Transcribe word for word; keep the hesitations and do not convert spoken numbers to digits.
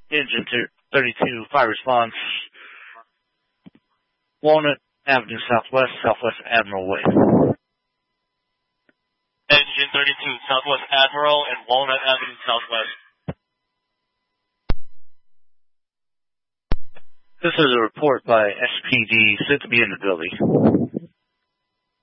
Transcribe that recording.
Engine thirty-two, fire response, Walnut Avenue Southwest, Southwest Admiral Way. Engine thirty-two, Southwest Admiral and Walnut Avenue Southwest. This is a report by S P D, said to be in the building.